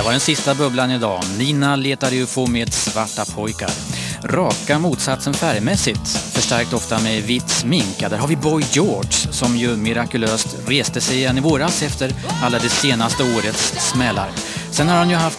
Det var den sista bubblan idag. Nina letar UFO med svarta pojkar. Raka motsatsen färgmässigt, förstärkt ofta med vitt smink. Där har vi Boy George som ju mirakulöst reste sig igen i våras efter alla det senaste årets smällar. Sen har han ju haft